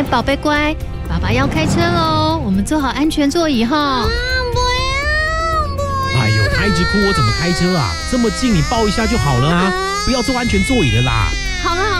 宝贝乖，爸爸要开车喽，我们坐好安全座椅哈。 哎呦，他一直哭，我怎么开车啊？这么近，你抱一下就好了啊，不要坐安全座椅的啦。 好了，